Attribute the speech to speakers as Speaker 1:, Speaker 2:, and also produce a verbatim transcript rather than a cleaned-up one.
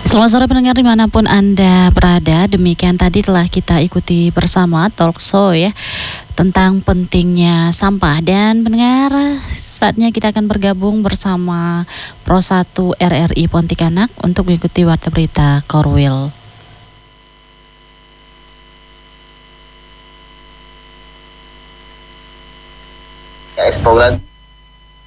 Speaker 1: Selamat sore pendengar dimanapun Anda berada. Demikian tadi telah kita ikuti bersama talk show ya tentang pentingnya sampah. Dan pendengar, saatnya kita akan bergabung bersama Pro satu R R I Pontianak untuk mengikuti warta berita Korwil.
Speaker 2: Expo